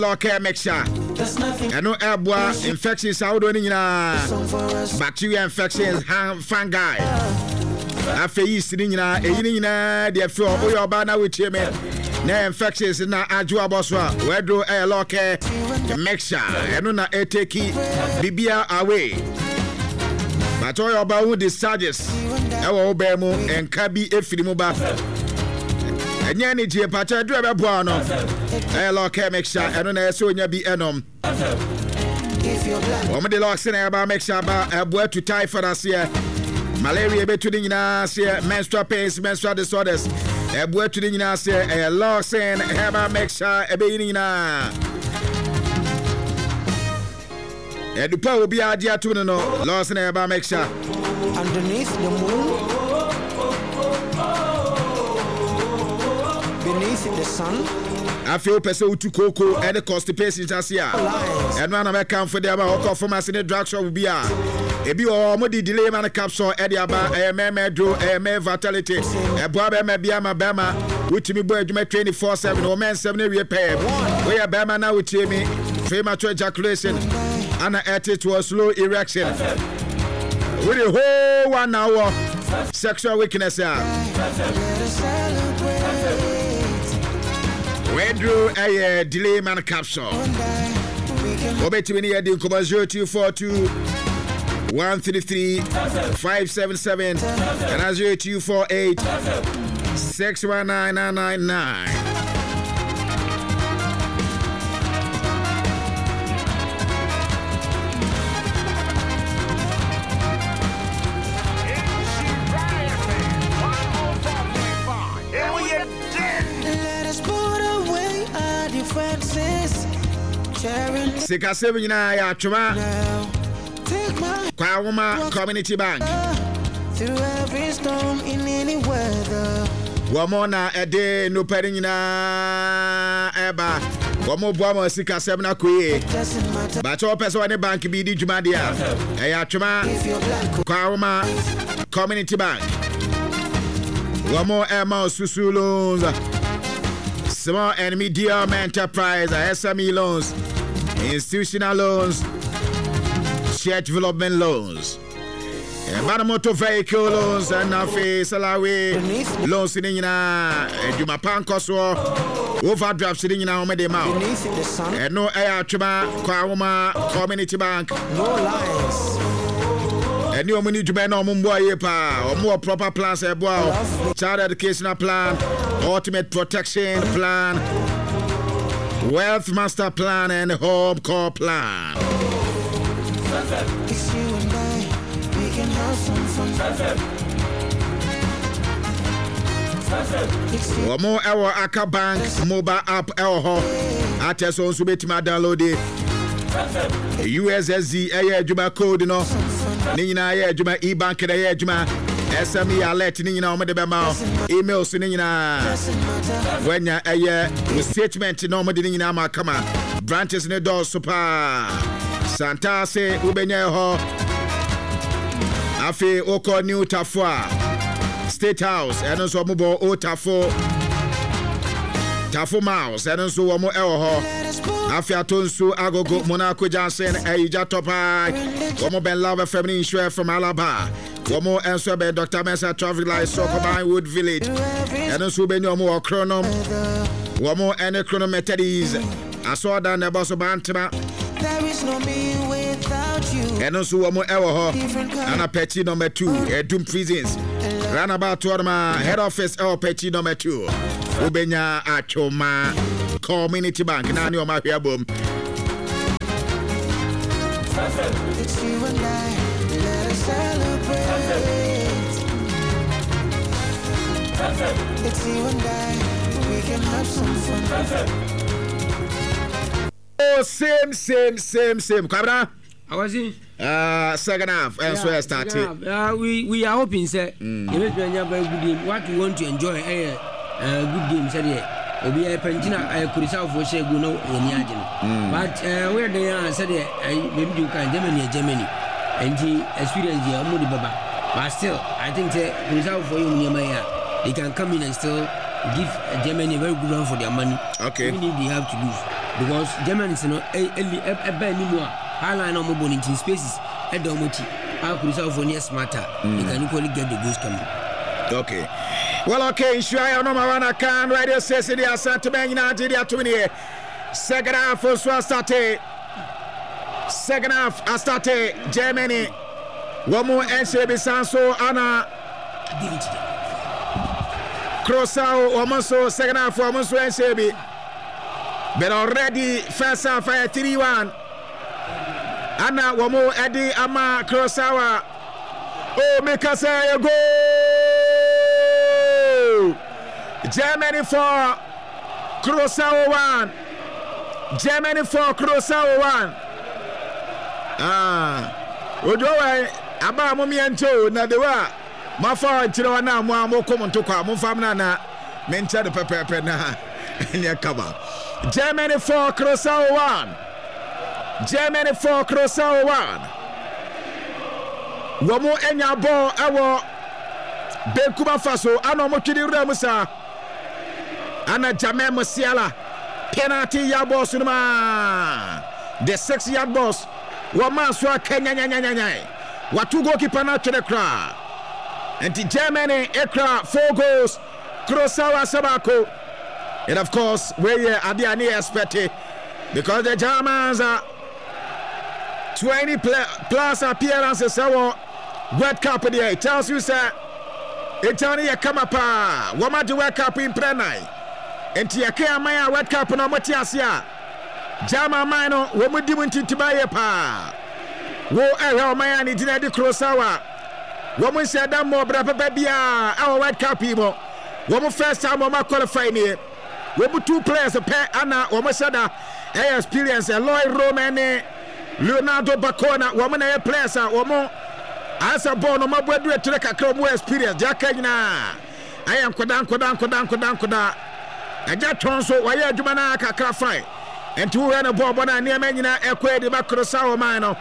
Local mixture. I know airborne infections out on bacteria infections, fungi. After you sitting in the floor, or your banner with him. Na infections na ajua boswa. Where do a local mixture? I know na eteki bibia away. But all your bound discharges. Ewa obemu and kabi efilimuba. Nyani je pacha do be boano e local mixture eno na so nya bi enom o me de locks na ba mixture ba abo to typhoid asia malaria be to the nyina asia menstrual pains menstrual disorders abo to the nyina asia e locks in herbal mixture e be nyina e du pa obi ade ato no locks na herbal mixture underneath the moon. Beneath the sun. I feel person to cocoa and the constipation just here. And when I come for the about from us in the drug shop will be a be all modi delay man capsule Eddie about a medro a vitality a bob may be a bama which me boy 24/7 or man 7 repair. We are bama now with me premature ejaculation and it was slow erection with the whole 1 hour sexual weakness. Andrew a delay man capsule. Obeti mini yadi nkoba 0242 133 577 and 0248 619 Sika 7 na ya twema Kwa Woma Community Bank through every storm in any weather. Wamona ede no peri nyina eba Wamo boamo sika 7 na kwe But all person ne bank bi di dwuma dia ya twema Kwa Woma Community Bank Wamo ema susu loans Small and medium enterprise SME loans institutional loans, shared development loans, motor vehicle loans, and salary loans in Juma Pankoswo, overdrafts in Omedema, and no air Chuma, Kwama, Community Bank, no lies. And you need to be no or more proper plans, child educational plan, ultimate protection plan. Wealth master plan and home core plan. It's you and I, we can have some fun. One more our Aka Bank mobile app at us on Subetima download it. USSD air Juma code no Nina air Juma e-bank air Juma SME alert Nina Omedebama emails Nina when ya air statement no Nina Makama branches in the door super Santa se Ubenya ho Afi Oko New Tafua State House and also Mubo Otafo Tafo Mouse and also Wamo Elho Afia Tonsu Agogo Monaco Johnson Eija Topai Womo Ben Lava Feminine Insure from Alaba Womo answer by Dr. Mesa Traffic Light Sokobine Wood Village and also Benyomo Chronom Womo and a Chronometades I saw down the boss of Bantama. There is no me without you. And also Womo Elho and a petty number 2 Doom Prisons Runabout Torma Head Office El Petty number 2 Ubenya Achoma Community Bank Nani o ma hwe abom It's you and I, let us celebrate. It's you and I, we can have some fun. Oh, same Kwabra I was in second half and so I started we are hoping sir you what you want to enjoy a good game said obi a pentina kurisa for share go no any agent but where they are said maybe you can Germany and the experience here amudi baba but still I think kurisa for you they can come in and still give Germany a very good run for their money. Okay, we need they have to lose. because Germans no ebe ni mu a highline no mo bonity spaces e da mo chi Curaçao for near smarter they can equally get the goals coming. Okay. Well, okay, Shaya no Marana can radio says the Asante Ben United at 20. Second half for started. Second half I started Germany. One more NCB Sanso Anna Curaçao almost second half for almost NCB. But already first half 3-1. Anna one more Eddie Ama Curaçao. Oh, make us say a goal. Germany 4, Curaçao 1. Germany 4, Curaçao 1. Ojowa aba mo miento na dewa mafa chiro na mo amokom ntokwa mo fam na mencha de pepepe na nya kaba. Germany 4, Curaçao 1. Germany 4, Curaçao 1. Womo enya ball ewo Benkuma Faso ano mo twidi Ramusa ana Jamel Musiala penalty yard boss numa the 6-yard boss wama so Kenya nya watu goalkeeper na twede kra anti Germany ekra 4 goals Curaçao Sabako and of course where ade ani expected because the Germans are 20 plus appearances our World Cup there. It tells you, sir, it's only a come up. Wama the World Cup in Prenai. And Tiakea Maya World Cup no Matiasia. Jama Mino, woman didn't to buy a pa. Wo Ella Mayani did the Curaçao. Woman said that more brother baby, our World Cup people. Woman first time Wama qualifying here. Woman 2 players a pair, Anna, Wama said that experience a Lloyd Roman, Leonardo Bacona, woman a players, woman. As a born, my boy, do it to the Kakro experience. Jackina, I am Kodan. I just transfer why you Jumana Kakra fight. And 2 run a ball, but I near Menina, Equate, the Curaçao Mino.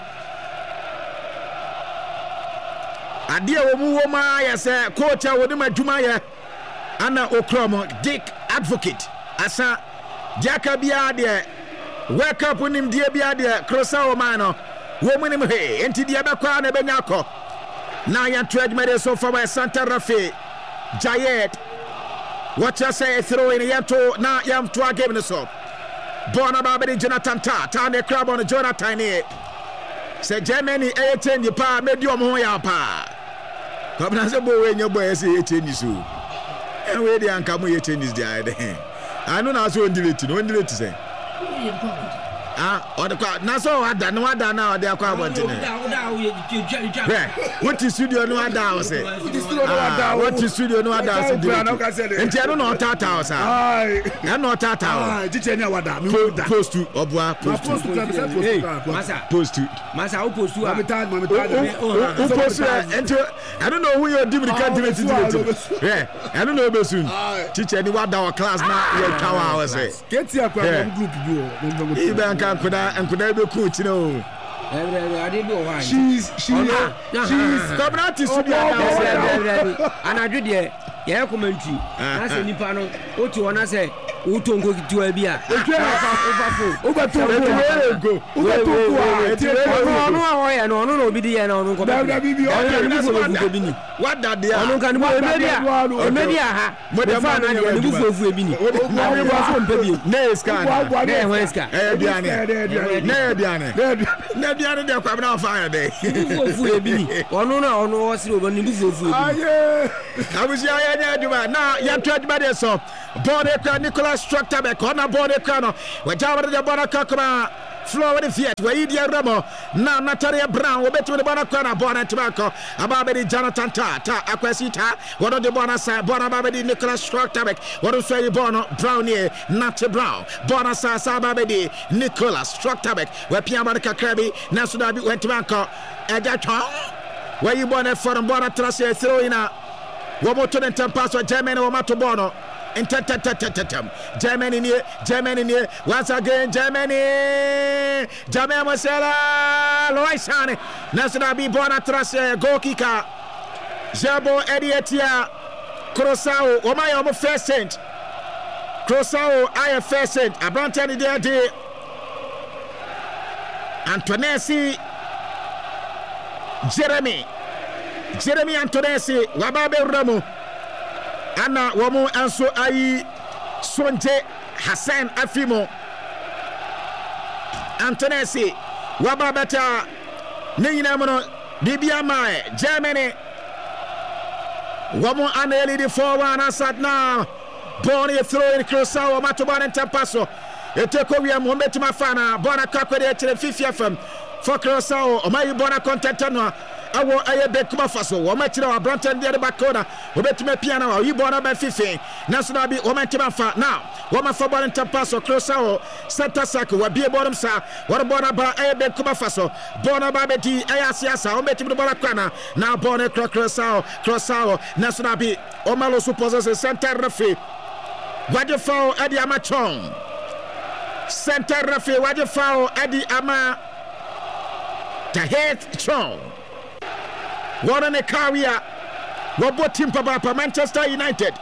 A dear woman, I say, coach, I would do my Jumaya, Anna Okromo, Dick Advocate, Asa, Jacobia, dear, wake up with him, dear Biadia, Curaçao Mino, woman him, hey, and Tidiabaka, Benyako. Now you trade me so far by Santa Rafe, Jayet. What you say throw in Yanto now you have 2 games so. Bona Babadi Jonathan Tan the crab on Jonathan here. Say Germany 18 you pa medium hoya pa. Come na say boy when your boy say 18 you so. And we dey anka mo 18 is there. I know na so delete say. Or the crowd. Now, so I don't know now. They are quite wanting. What is studio? No, I don't say. What is studio? No, I don't say. And I don't know that house. I know that house. Post to Obwa. Post to Massa. Post to. I don't know who you're doing. Yeah, I don't know soon. Teach anyone our class now. Your tower. Get your group. And could I be coach, you know? She's coming out to studio and I did there. Yeah, commentary. I said, Nipano, what you want to say? Utongo to a beer. What that they are? Nicolas structure back on a body corner. We're down with the Bonacacoma. Floor with the Fiat, where Idia Ramo, now Natalia Brown, we bet with the Bonacana, Bona Tobacco, Ababedi Jonathan Tata, Aquasita, one of the Bonasa, Bonababedi, Nicolas structure back, what do say Bono, Brownie, Natty Brown, Bonasa, Sababedi, Nicolas structure back, where Piamarica Kirby, Nasudabi went to Banco, Agaton, where you born for the Bonatrace, throw in a one more to the pass for Germany or Matobono. And Germany near once again Germany Musiala Loisane Nasna be Bonatrace goal kicker Jabo Edietia Curaçao Omayo first cent Curaçao I first cent Abrantan there Antonesi Jeremy Antonesi wababe ramu ana wamu anso ayi Sonje Hassan Afimo Antonesi wababata nina mono bibia mae Germany wamu aneli di 4-1 asat now Bonnie throw in Curaçao matobana tapaso eteko wi am betima fana bona kakwede etere fifia fam for Curaçao o mai bona content no awo aye be kuma faso wo matire wa Branton de bakona o betima piana wa yi bona ba fifi national bi o mentima fa now wo ma for bona tapaso Curaçao center sack wa bie bonum sa wo bona ba aye be kuma faso bona ba beti aye asiasa o betima bona kwana na bona Curaçao national bi o malo suppose center referee Wadi foul Adi Amachong center referee wadi foul Adi Ama Tahet Chong Wana ne Kawia Wabo team papa Manchester United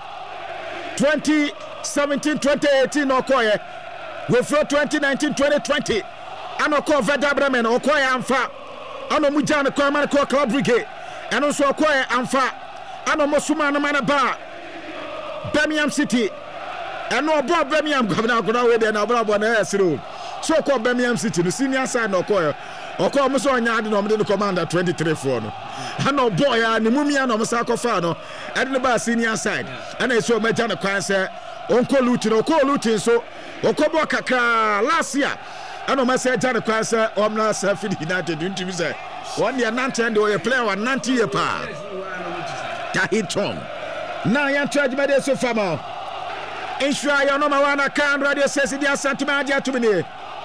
2017-2018 Okoye we flow 2019-2020 Anoko Veda Bremen Okoye Amfa Ano Mujana Kwamana Club Brigade Ano so Okoye Amfa Ano Mosuma no Manaba Birmingham City and no Bob Birmingham governor go away there na Bob na esiro so call Birmingham City no senior side no call okọ mo so nya de no me de commander 23 for no and boy ya ni mumia no mo sa kofa no and no ba senior side and e so meja no kwan se onko luti no call luti so okobo kakra last year and no say ja no kwan se omna sa Field United ntimi say one year 90 de o player 90 year pa Tahit Chong na ya charge me de so fama Insure your number one account radio says in the Santimadia to me.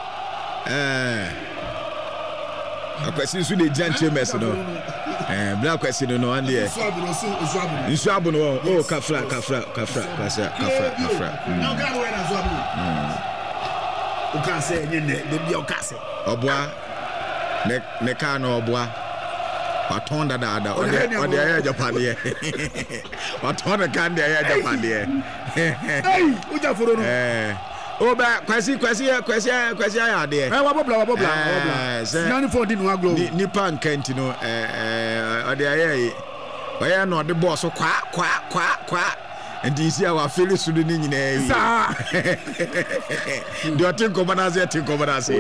A question to the gentlemen, no. Black question, no, and the Inshabuno, oh, Kafra. No, you can't say, the Biocase. Oboa, Necano, Oboa. Watonda dada ode aya Japan ye watonda kan de aya Japan ye hey uja furo no oba kwasi aya de wabobla nani for di no aglo nipa nkanti no ode aya yi oya no de boss kwa ndi isi awa feli sudu ni nyina yi sa do tinko banase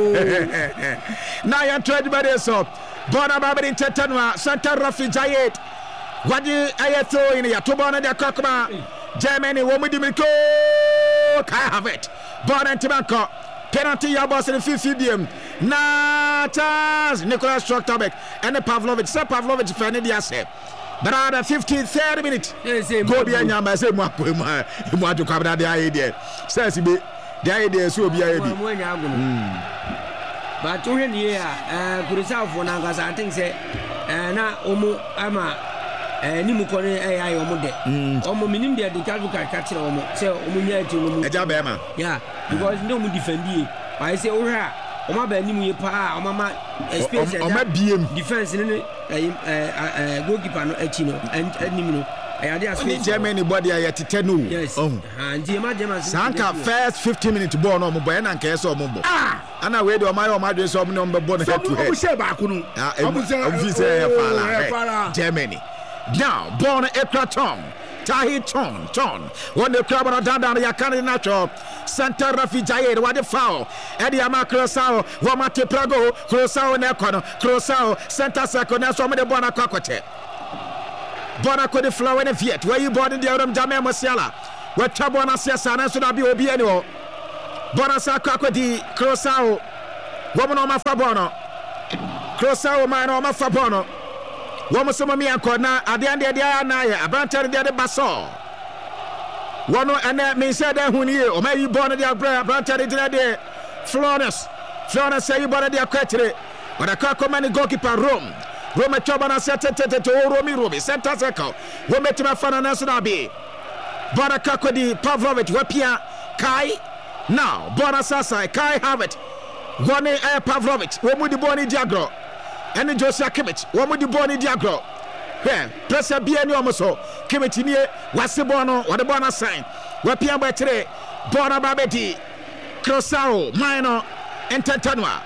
na ya trade bade so Bona Babin Tetanwa, Santa Rafi Jayet. Wadi Ayato in Yatobana de Kokma, Germany, Womidimiko, Kai have it. Bona Tibanko, penalty Yabos in 50 Natas, Nicholas Troktabek, and the Pavlovich, Sir Pavlovich, Fanidia said. But at the 53rd minute, go be a yama, say, Mwatu Kabra, the idea. Says he be the idea, so be a But to him here, Curaçao for Nagas, I think say, na Omo Ama, Nimukone AI Omode, Omo Minim de Calvuca catcher Omo, say Omunia to Jabema. Yeah, because no one defend you. I say, Ora, Oma Benimu Pa, Oma space, Oma BM defense in goalkeeper no Echino and Nimino. Germany body at 10. Yes. Sanka first 15 minutes born on Mobo and Keso Mobo. And I wait on my dress of number born head to head. Germany. Now, born Ekra Chong, Tahit Chong, when the club on down the Yakani Nacho, Santa Rafi Jayed, what the foul, Eddie Ama Curaçao, Wamate Prago, Curaçao Nekono, Curaçao, Santa Saco, now some of the Bona Cocote. Bona could the flower in the Viet, where you born in the Adam Jamel Mosiala, where Tabona Siasa, and so that be Obiano. Bona Saco di Curaçao, woman on my Fabono, Curaçao, man on my Fabono, woman some of me and Corna, at the end of the Anaya, a banter the other Basso. One and that means that who knew, or maybe born in the banter the other Florence say you born the Aquatri, but a Kakomani goalkeeper Rome. Rome Chobana Sete to Romi, Santa Seco, Rome to my fan national B. Bona Kakodi, Pavlovich, Wapia, Kai, now, Bona Sasai, Kai Havet, One Air Pavlovich, Womu the Boni Diagro, and Josia Kimmich, Womu the Boni Diagro. Here, Pressa Biani Omoso, Kimmich, Wasibono, what a Bona sign, Wapia Betre, Bona Babeti, Curaçao, Minor, and Tetanwa.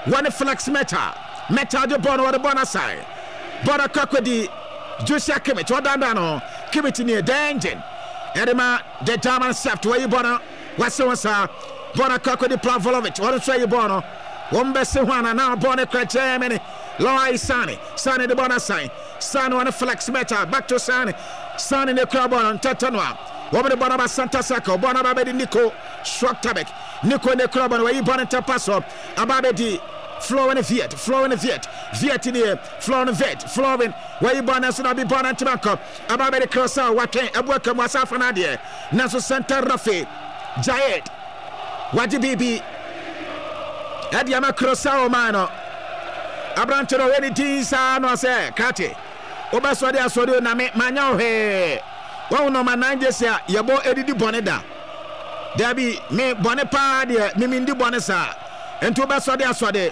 One Flex Meta de Bono or the Bonasai. Bona Kakodi, Josia Kimmich, or Dandano, Kimmich near Dangen. Edema, the German Saft, where you Bono, what's so sa, Bona Kakodi Plavolovic, what say you Bono, one best one, and now Bona Germany, Loai Sani, Sani the Bonasai, Sani on a Flex Meta, back to Sani, Sani in the club on Tatanwa. Woman the Bonaba Santa Sacco, Bonaba Nico, Shrock Nico in the club on where you Bonita Passo, Ababedi, Flow in the Viet, Viet in here, Flow in the Viet, flowing where you born as be born and tobacco, Ababedi Crossa, Wake, Abuaka Wasafanadia, Naso Santa Rafi, Jayet, Wadi Bibi, Adiama Crossa Mano, Abrantero, any Tisa, no say, Kati, Obaswadi Aswadi, Name, Mano, hey. Well, no man, ya yabo Eddie Boneda. There be me Bonepa, dear, Mimindi Bonesa, and to Baswade Aswade.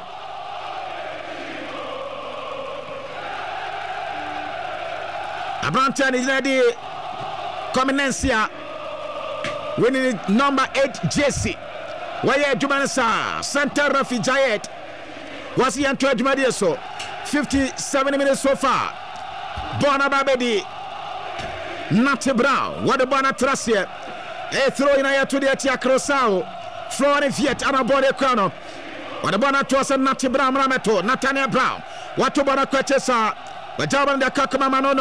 Abranton is ready. Comenencia winning number 8 Jesse. Why Jumanasa, Santa Rafi Jayet was he entered Madieso 57 minutes so far. Bonababedi. Natty Brown, what the Bona Tracia, a throw in a to the Atia Crosao, Florian Fiat, and a body crown. What the Bona Toss and Natty Brown Rameto, Nathaniel Brown, what to Bona Quetesa, but Javan the Kakamano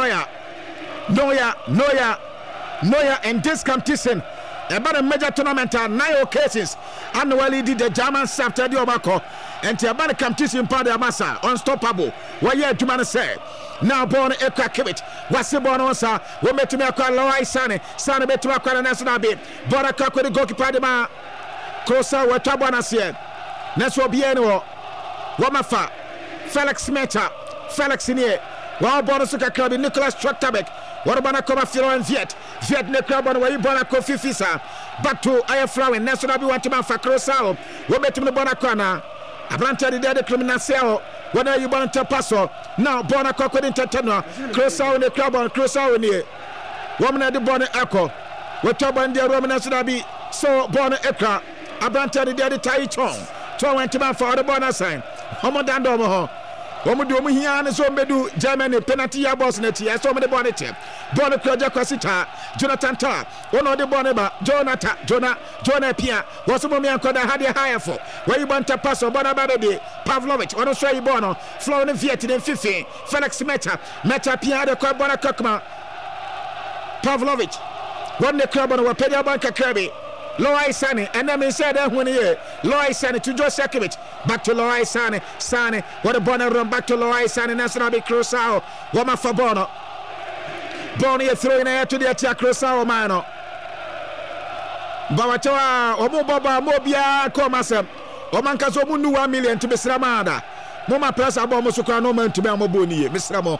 Noya, and this competition. About a major tournament on 9 occasions, annually did the German Safta di Obako, and the about a competition part of Massa, unstoppable. What you to man say? Now born a crackit, what's the bonosa? We met to me a call Loai Sani, Sani bet to a call national bit, but a cock with the goalkeeper de ma. Crossa, what Tabanas here. Neswa Bieno, Wamafa, Felix Meta, Felix in here. Wow, Bonosuka Club, Nicholas Tractabek. What about a Coma Filo and Viet the club on where you born a coffee fisa. Back to Ayaflow and National want to man for Crosao. We met him in the Bonacana. Abranta the dead criminal cell. When are you born to Paso? Now Bonaco couldn't Tatana. Crosao in the club on Crosao in here. Woman at the Bonnet Echo. What Toban the Roman National be so born Ekra. Abranta the dead Tai Chong. Chong went to man for the Bonasine. Homodandomo. Omudu here and so medu Germany penalty ya boss net ya so me the bonnet Bonnet Kroja Kwasita Jonathan Ta one of the Boneba Jonah Pia was some me ankoda had a higher for where you want to pass on Bonababedi Pavlovich one so you bono flow in Viet in 15 Felix Meta Pia the Bona Kokma Pavlovich one the club on Wapedia Banka Kirby Loai Sani, and then said that when here, Loai Sani to Joseph Kimmich, back to Loai Sani, what a bonnet run back to Loai Sani, National Big Crosao, Wama for Bono. Bono throwing air to the attack Crosao Mano. Bawatoa, Omo Baba, Mobia, Comasa, Omankazo Mundu 1 million to Miss Ramada. Moma Plus Abomosuka no man to be Mobuni, Miss Ramo.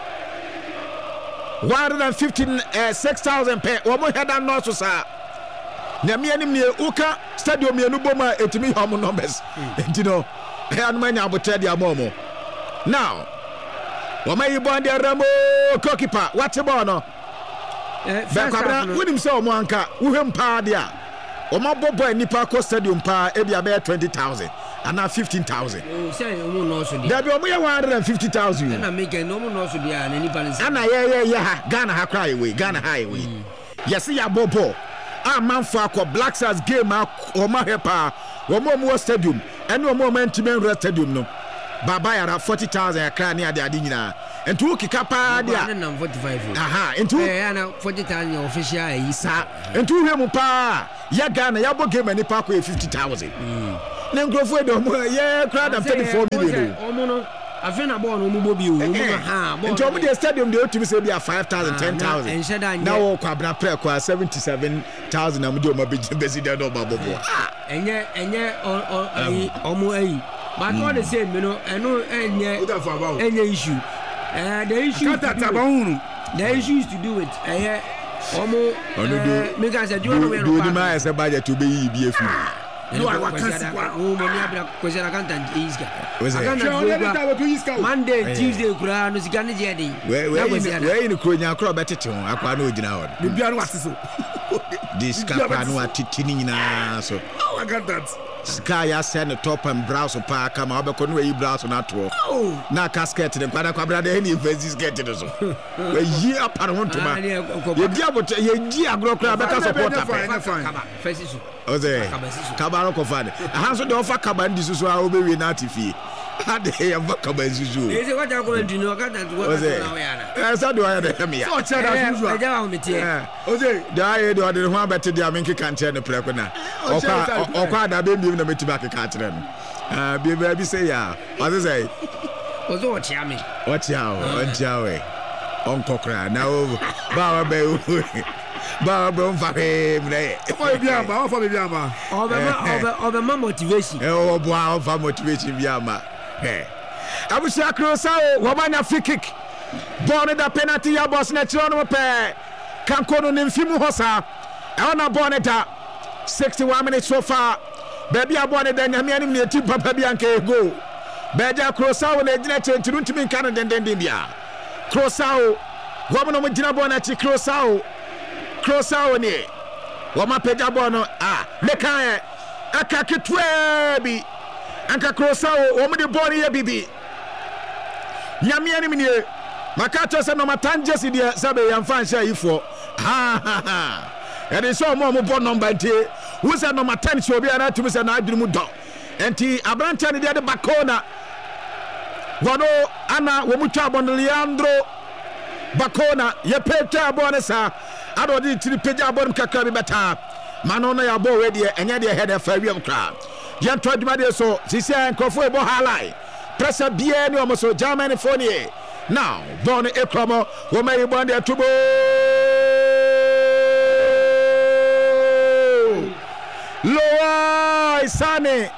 156,000 per Omo head and North, sir. Na me anim ne uka stadium ye no boma etimi hom numbers ntino e anu manya abotre dia momo now wamayi bonde ramo goalkeeper what ball no Bekabra wonim se omo anka wohem pa dia omo bobo nipa ko stadium pa e bia be 20,000 and now 15,000 say omo no so dia da bi omo ye 150,000 na make no omo no so dia na nipa nse ana ye Ghana ha cry we Ghana highway yes ya bobo a man for Black Stars game or my hepa or more stadium and no more man stadium no baba yara 40,000 a cry near the adina and to kick up dia 145 aha into 40,000 official isa and to him pa ya Ghana ya bo game any pa ko 50,000 na ngrofo do mo ya crowd am 34 million omo afena ball no mubo bi o ha ball into the stadium dey to say be 5,000 10,000 now o kwabra pre kwa 77,000 am dey o ma be president o babo enye omo ayi but all the same you know eno enye issue the issue the issue is to do with omo make us do no we no ma say budget to be bi afi no I can't question accountant is Monday Tuesday kura no sika ne je dey we in kro nya kro betete ho akwa na ogina ho bibia no wase so This kapano atitini na so. Oh, I got that. Sky ya send the top and blouse pa kama obeko no yi blouse na to. Na casket de kwada kwabra de ni face skirt de so. We yi apare wonto ma. Ye di abot ye di agro kra beka supporter Fine. Face so. Oze. Kaba ko fane. Aha so de ofa kaba ndi susu a obewe na atifi. Ade ya baka ba susu. Ese what you going to know got that what na we ana. So do I de me ya. So check that susu. I just want me tie. Oze. Da ye do de ho abete dia menke kan che ne preko na. Okwa da be mi na meti back ka kire no. Bi say ya. What say? Ozo what ya me. What ya we. Onkokra na o ba be ba mfa he mre. Oh, biamba, for biamba. Obema motivation. O boa of motivation biamba. Abusia Crossao, Wabana free kick. Born the penalty ya boss na chiro pe. Kankono ni mfimu hosa. Ona boneta 61 minutes so far. Baby abone da nyame anim na eti papa bi anka go. Beja Crossao na gina chentu ntimi nka no denden bia. Crossao, woman mo gina bona chi Crossao ni. Wama peja bono leka aka kitwe bi. Anka Crossao womu de body ye bibi. Nyame anim ni makato se no matanje si de sabe yamfa nsia ifo. Ede so mo bo number ntie. Wo se no matanje obi ara tumi se na adwiri mu do. Enti abranta ne de bakona. Wono ana wo mu twa bon Leandro Bakona ye peta bon sa ado di tiri peja bon kakra bi beta. Mano na ya bo we de enye de head fa wiem kra. Yan to adwuma de so sisi enkofo e bo halai. Pressure bia ni omo so Germany phone e. Now bon ekromo wo mai bon de tubo. Loai Sane.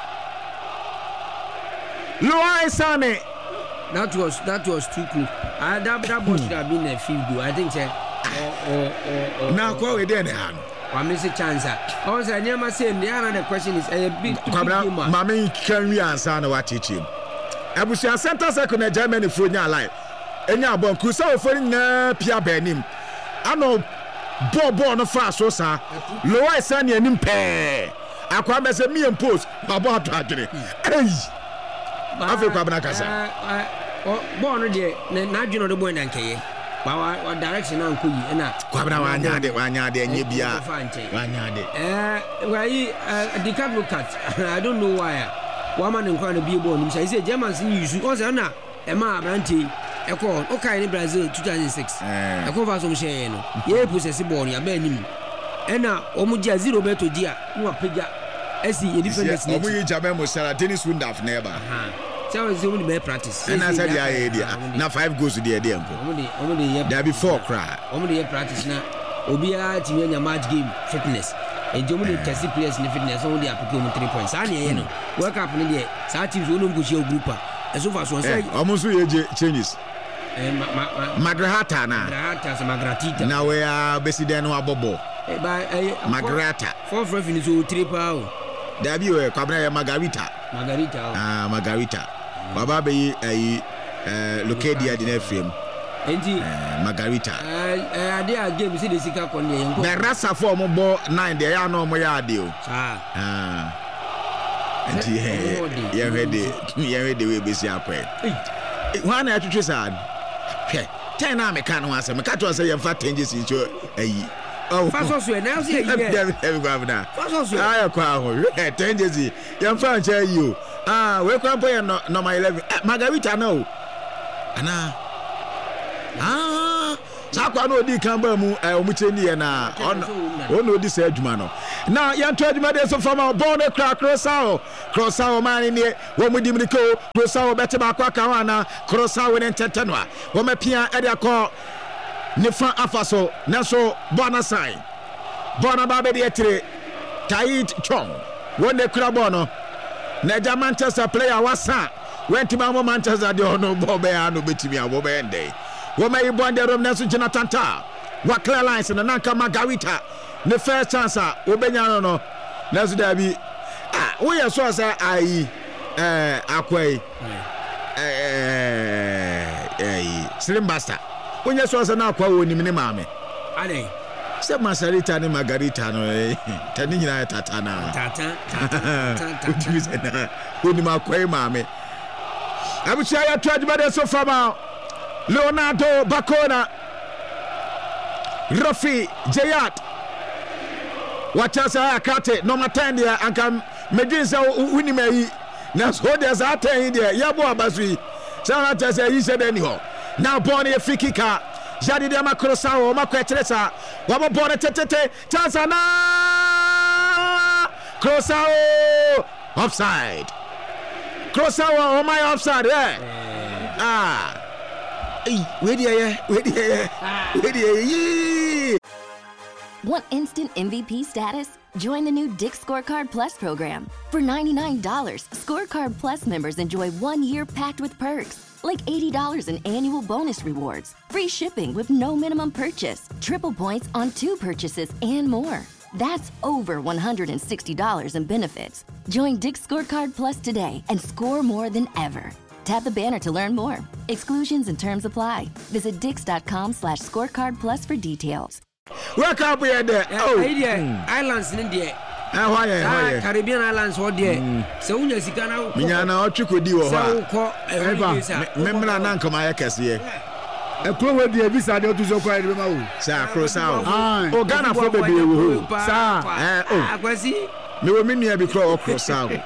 That was too cool. That ball should have been a field goal. I think now go we there now. I miss a chance. Also, I never say the question is a big Mami can we answer what teaching? Abusia center second Germany for nya life. Enya bon kusa for na pia benim. Ano ball no fast so sa. Lower Sane anim pe. Akwa be say me impose babo ato adwene. Hey. Afi kwa bana kasa. Ball no de na adwene do boy na nkeye. Wa direction na nkoyi na kwa bana wanya de enye bia. Wanya de. Why the card cut. I don't know why. Woman in kwa no bi ball nim say say Germans ni use. O say na e ma abranti e ko o kai ni Brazil 2006. E ko fa so mhye no. Ye possess ball ni aba anim. Ena o mu dia 0 beto dia no apega. Esi ye defenders ni. O mu ye Jabe mo Sarah Dennis Wundaf na eba. So we only be practice. And I said yeah na 5 goals there there nko. Omo dey there before cry. Omo dey practice na obia ti nya match game fitness. And omo dey test players in fitness omo dey applique omo 3 points. Sa na ye no. World Cup ni dey sa teams omo go share group a. So far so say omo so ye changes. Magrahata na. Magratita. Na we are beside no abobo. Magrata. 4 referees so 3 power. Dabi we kwabna ya Margarita. Margarita. Baba be Locadia di FM. Enti Margarita. Ade a game see the sika kon dey enko. Na rasa for mo bo 9 dey ya no mo ya ade o. Enti ye ready we be see akwa. Wha na atwetwe sad. Hwe. 10 na me ka no ase. Me ka to say ye fa 10 jesi so ayi. Oh, Faso now see every governor. Faso I kwa ho. 10 jesi. Ye fa nche yi o. We kwa po ye number 11. Margarita no. Ana. Sakwa no di kan ba mu omucheni ye na ono di se adwuma no. Now ye to adwuma de so fama born e Crossao man ni wo mu di mriko Crossao bete ba kwa kan wana Crossao ne nteteno a wo mapia e de akọ nifa afaso nanso bona sign bona ba be de etire Tait Chong wo ne kura bono na Manchester player wasa went to Manchester de ono bo be anu betimi abo be ndey wo mai bonde rom nanso Jonathan Ta wa clear lines na nanka Margarita ne first chance a obenya no nanso da bi wo ye so asa ai akwai Slim Basta onye so asa na akwa woni ne maame ale Se Margarita ni Margarita no tani nyina tata na. Tata. Uni makwai mame. Abucha ya twajibade so fama. Leonardo Bacona. Rafi Jayat. Wachasa akate no 10 dia anka medinsa wini mai na so dia za 10 dia yabo abasui. Sana tasa yi se deni ho. Now born a free kicker. Jadi dia makrosa o makwetresa. Wabo born tetete chance na crossa offside. Crossa o my offside where dia. Want instant MVP status? Join the new Dick's Scorecard Plus program. For $99, Scorecard Plus members enjoy 1 year packed with perks, like $80 in annual bonus rewards, free shipping with no minimum purchase, triple points on 2 purchases, and more. That's over $160 in benefits. Join Dick's Scorecard Plus today and score more than ever. Tap the banner to learn more. Exclusions and terms apply. Visit dix.com/scorecard plus for details. Welcome here there. Islands in India. Why? Caribbean Islands what there. So unya sikana. Minyana ochukodi wo So ha. Memra na nkoma ya kese. Ekro we di visa de otuzo kwa ebe ma wo. Sa crossa o Ghana fo bebre wo. Sa akwasi. Me wo menua bi kro o crossa o.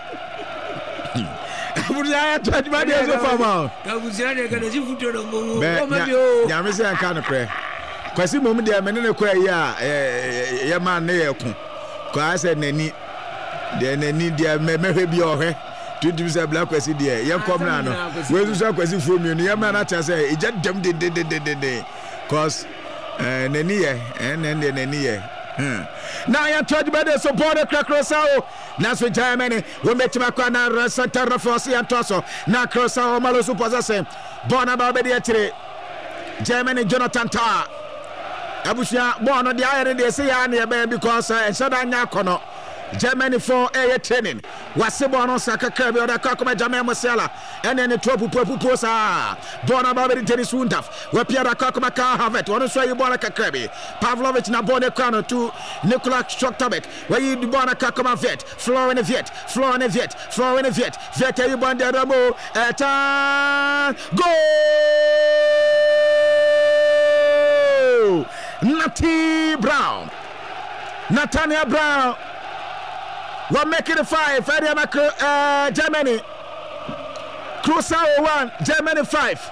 Abuja ya twajibade so fama. Abuja de kana si futo no mo. Ya me se anka no kre. Kwasi mom de me ne kwa yi a ye man ne ye ku. Kwa se nani de mehwe bi ohwe. Tutu se black kwasi de ye kom na no. We so kwasi from you ye man na cha se e jadam de cause nani ye nani ye. Now ya twajibade so border crossa o. Na so Germany we metima kwa na Santa Rafosi Antoso na crossa o malo supposase bona ba be de tire Germany Jonathan Tah abusia bono de ayere de say ya na be because shoda nya kono Germany for air training wase bono sakaka be oda kakoma Germany Mosela ene ne topu sa bono ba be de tennis wundaf we Pierre kakoma ka havet wono so yi bono kakrabe Pavlovic na bono kwano to Nikola Shoktabek we yi bono kakoma vet Florent Viet vet yi bono de ramo eta go Nathaniel Brown will make it 5. Germany. Crusoe 1, Germany 5.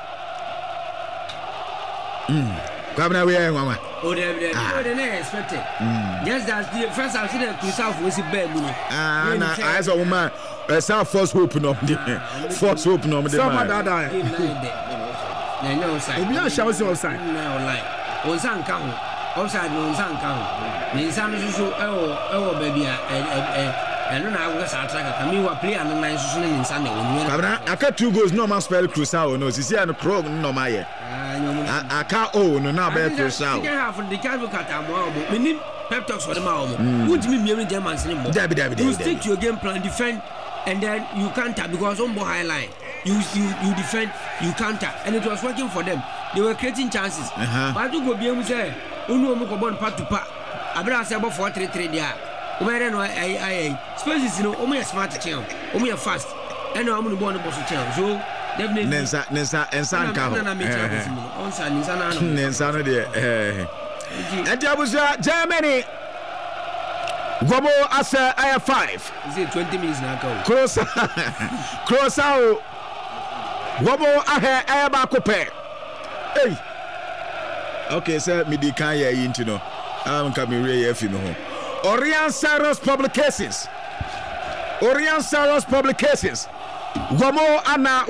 Come now, we are one. Oh, they expected. Just that the first I've seen Crusoe was a bad moon. As a woman, some false hope no. False hope no. Some other die. No, sir. We are shouting outside. No, like. On san ka ho offside no san ka ho ni san so baby eno na agwa sa track ka mi wa player no nan so ni san na wonu kabra aka 2 goals no man spell Crusoe no sisi an pro no ma ye aka no na be Crusoe you can have the cat amo minim pep talks for them amo would me miam German sin bo you stick to your game plan, defend and then you counter because on bo high line you defend, you counter, and it was working for them. They were creating chances. But you go be able to say, "Unu mo ko bon part to part." Abra say about 4-3-3 there. O me no spaces no o me smart change. O me fast. And no am bon boss change. So definitely Nensa nka ho. Nensa no de and Abuja Germany Gobo asa I 5. Is it 20 minutes now go? Crossa Wobo ahe eba kope. Hey. Okay, sir, me di kan ye yinti no. Am ka me re ye fi no ho. Orion Saros Publications. Womo ana